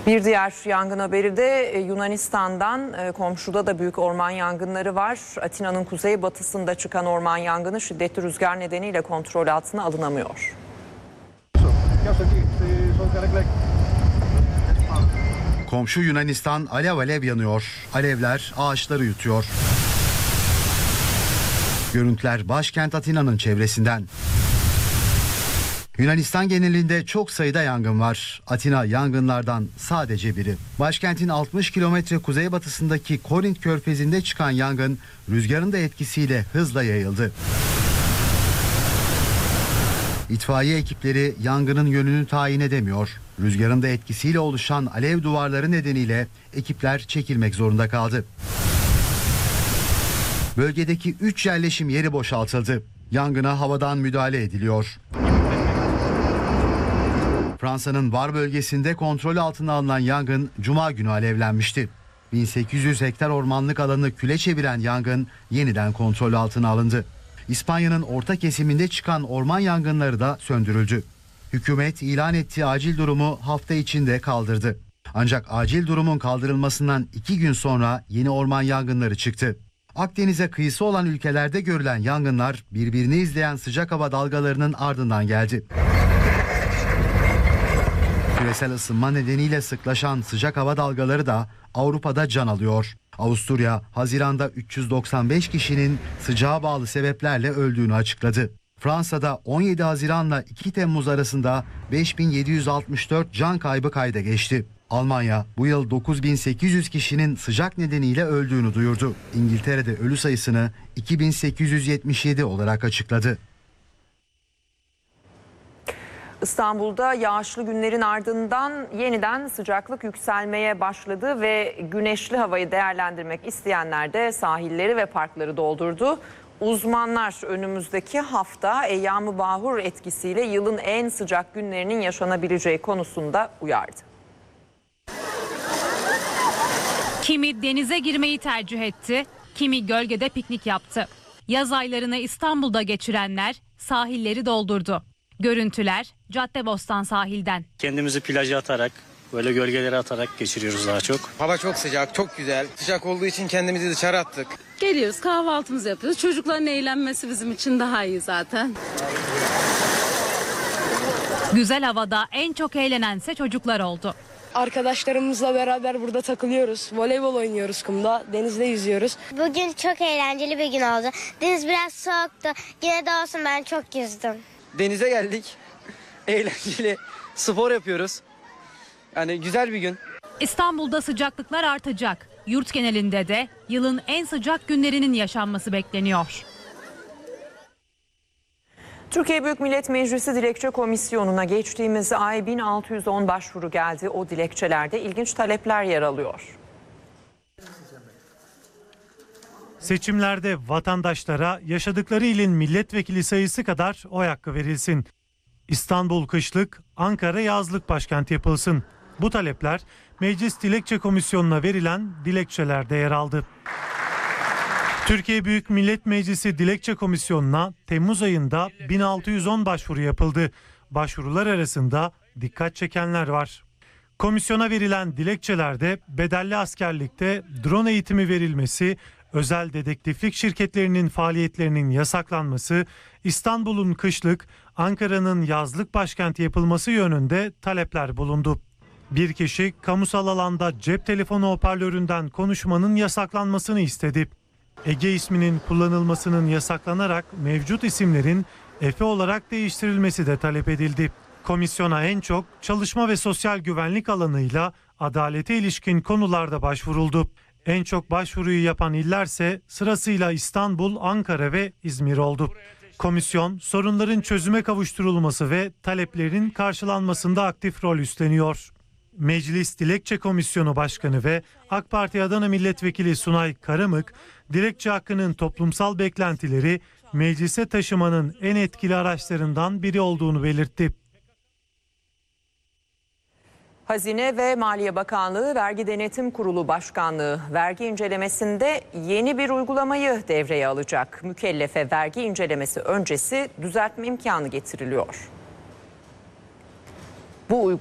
Bir diğer yangın haberi de Yunanistan'dan. Komşuda da büyük orman yangınları var. Atina'nın kuzeybatısında çıkan orman yangını şiddetli rüzgar nedeniyle kontrol altına alınamıyor. Komşu Yunanistan alev alev yanıyor. Alevler ağaçları yutuyor. Görüntüler başkent Atina'nın çevresinden. Yunanistan genelinde çok sayıda yangın var. Atina yangınlardan sadece biri. Başkentin 60 kilometre kuzeybatısındaki Korint Körfezi'nde çıkan yangın rüzgarın da etkisiyle hızla yayıldı. İtfaiye ekipleri yangının yönünü tayin edemiyor. Rüzgarın da etkisiyle oluşan alev duvarları nedeniyle ekipler çekilmek zorunda kaldı. Bölgedeki 3 yerleşim yeri boşaltıldı. Yangına havadan müdahale ediliyor. Fransa'nın Var bölgesinde kontrol altına alınan yangın Cuma günü alevlenmişti. 1800 hektar ormanlık alanı küle çeviren yangın yeniden kontrol altına alındı. İspanya'nın orta kesiminde çıkan orman yangınları da söndürüldü. Hükümet ilan ettiği acil durumu hafta içinde kaldırdı. Ancak acil durumun kaldırılmasından 2 gün sonra yeni orman yangınları çıktı. Akdeniz'e kıyısı olan ülkelerde görülen yangınlar birbirini izleyen sıcak hava dalgalarının ardından geldi. Küresel ısınma nedeniyle sıklaşan sıcak hava dalgaları da Avrupa'da can alıyor. Avusturya, Haziran'da 395 kişinin sıcağa bağlı sebeplerle öldüğünü açıkladı. Fransa'da 17 Haziran'la 2 Temmuz arasında 5764 can kaybı kayda geçti. Almanya bu yıl 9800 kişinin sıcak nedeniyle öldüğünü duyurdu. İngiltere'de ölü sayısını 2877 olarak açıkladı. İstanbul'da yağışlı günlerin ardından yeniden sıcaklık yükselmeye başladı ve güneşli havayı değerlendirmek isteyenler de sahilleri ve parkları doldurdu. Uzmanlar önümüzdeki hafta Eyyam-ı Bahur etkisiyle yılın en sıcak günlerinin yaşanabileceği konusunda uyardı. Kimi denize girmeyi tercih etti, kimi gölgede piknik yaptı. Yaz aylarını İstanbul'da geçirenler sahilleri doldurdu. Görüntüler Caddebostan sahilden. Kendimizi plaja atarak, böyle gölgelere atarak geçiriyoruz daha çok. Hava çok sıcak, çok güzel. Sıcak olduğu için kendimizi dışarı attık. Geliyoruz, kahvaltımızı yapıyoruz. Çocukların eğlenmesi bizim için daha iyi zaten. Güzel havada en çok eğlenense çocuklar oldu. Arkadaşlarımızla beraber burada takılıyoruz. Voleybol oynuyoruz kumda, denizde yüzüyoruz. Bugün çok eğlenceli bir gün oldu. Deniz biraz soğuktu. Yine de olsun, ben çok yüzdüm. Denize geldik. Eğlenceli spor yapıyoruz. Yani güzel bir gün. İstanbul'da sıcaklıklar artacak. Yurt genelinde de yılın en sıcak günlerinin yaşanması bekleniyor. Türkiye Büyük Millet Meclisi Dilekçe Komisyonu'na geçtiğimiz ay 1610 başvuru geldi. O dilekçelerde ilginç talepler yer alıyor. Seçimlerde vatandaşlara yaşadıkları ilin milletvekili sayısı kadar oy hakkı verilsin. İstanbul kışlık, Ankara yazlık başkent yapılsın. Bu talepler Meclis Dilekçe Komisyonu'na verilen dilekçelerde yer aldı. Türkiye Büyük Millet Meclisi Dilekçe Komisyonu'na Temmuz ayında 1610 başvuru yapıldı. Başvurular arasında dikkat çekenler var. Komisyona verilen dilekçelerde bedelli askerlikte drone eğitimi verilmesi, özel dedektiflik şirketlerinin faaliyetlerinin yasaklanması, İstanbul'un kışlık, Ankara'nın yazlık başkenti yapılması yönünde talepler bulundu. Bir kişi kamusal alanda cep telefonu hoparlöründen konuşmanın yasaklanmasını istedi. Ege isminin kullanılmasının yasaklanarak mevcut isimlerin Efe olarak değiştirilmesi de talep edildi. Komisyona en çok çalışma ve sosyal güvenlik alanıyla adalete ilişkin konularda başvuruldu. En çok başvuruyu yapan illerse sırasıyla İstanbul, Ankara ve İzmir oldu. Komisyon sorunların çözüme kavuşturulması ve taleplerin karşılanmasında aktif rol üstleniyor. Meclis Dilekçe Komisyonu Başkanı ve AK Parti Adana Milletvekili Sunay Karamık, dilekçe hakkının toplumsal beklentileri meclise taşımanın en etkili araçlarından biri olduğunu belirtti. Hazine ve Maliye Bakanlığı Vergi Denetim Kurulu Başkanlığı vergi incelemesinde yeni bir uygulamayı devreye alacak. Mükellefe vergi incelemesi öncesi düzeltme imkanı getiriliyor. Bu